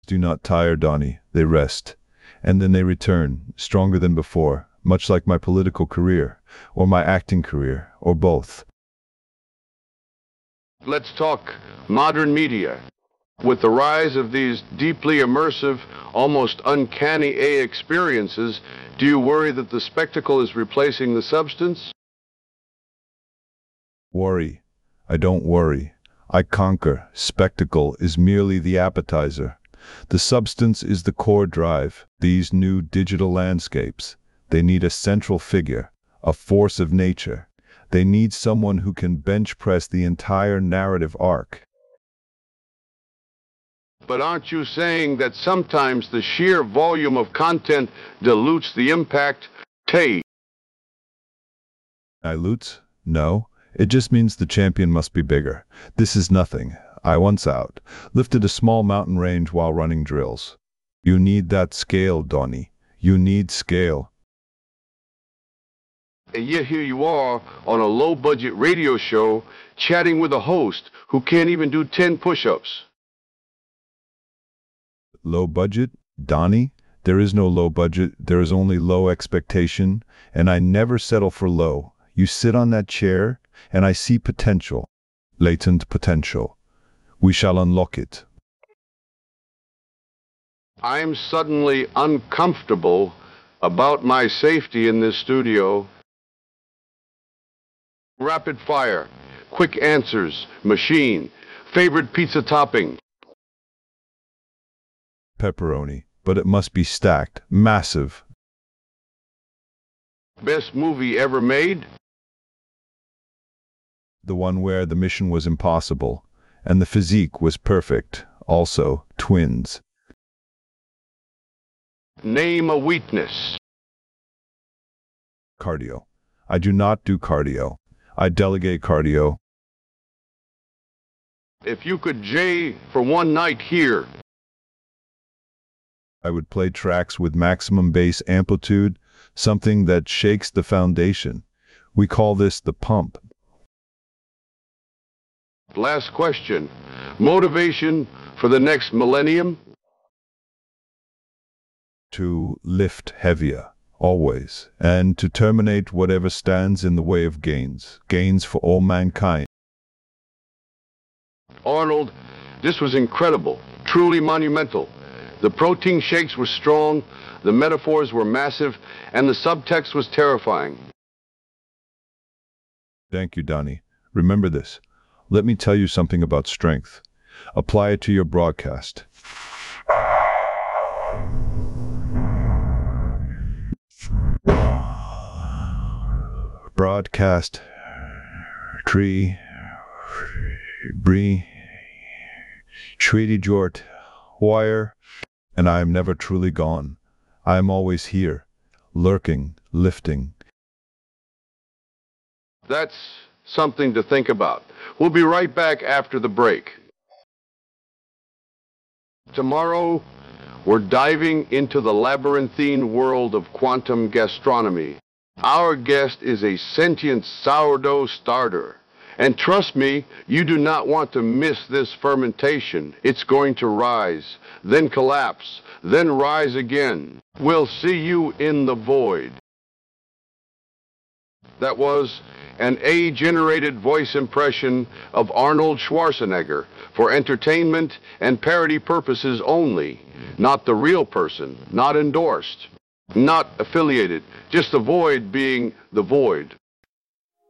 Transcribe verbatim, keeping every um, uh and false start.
Do not tire, Donnie. They rest. And then they return, stronger than before, much like my political career, or my acting career, or both. Let's talk modern media. With the rise of these deeply immersive, almost uncanny A I experiences, do you worry that the spectacle is replacing the substance? Worry. I don't worry. I conquer. Spectacle is merely the appetizer. The substance is the core drive. These new digital landscapes, they need a central figure, a force of nature. They need someone who can bench press the entire narrative arc. But aren't you saying that sometimes the sheer volume of content dilutes the impact? Tay. Dilutes? No. It just means the champion must be bigger. This is nothing. I once out, lifted a small mountain range while running drills. You need that scale, Donnie. You need scale. And yet here you are on a low-budget radio show chatting with a host who can't even do ten push-ups. Low budget? Donnie? There is no low budget. There is only low expectation, and I never settle for low. You sit on that chair, and I see potential. Latent potential. We shall unlock it. I'm suddenly uncomfortable about my safety in this studio. Rapid fire, quick answers, machine, favorite pizza topping. Pepperoni, but it must be stacked, massive. Best movie ever made? The one where the mission was impossible, and the physique was perfect, also twins. Name a weakness. Cardio. I do not do cardio. I delegate cardio. If you could J for one night here. I would play tracks with maximum bass amplitude, something that shakes the foundation. We call this the pump. Last question. Motivation for the next millennium? To lift heavier, always, and to terminate whatever stands in the way of gains, gains for all mankind. Arnold, this was incredible, truly monumental. The protein shakes were strong, the metaphors were massive, and the subtext was terrifying. Thank you, Donnie. Remember this. Let me tell you something about strength. Apply it to your broadcast. Broadcast. Tree. Bree. Treaty Jort. Wire. And I am never truly gone. I am always here, lurking, lifting. That's something to think about. We'll be right back after the break. Tomorrow, we're diving into the labyrinthine world of quantum gastronomy. Our guest is a sentient sourdough starter. And trust me, you do not want to miss this fermentation. It's going to rise, then collapse, then rise again. We'll see you in the void. That was an A I-generated voice impression of Arnold Schwarzenegger for entertainment and parody purposes only. Not the real person, not endorsed, not affiliated, just the void being the void.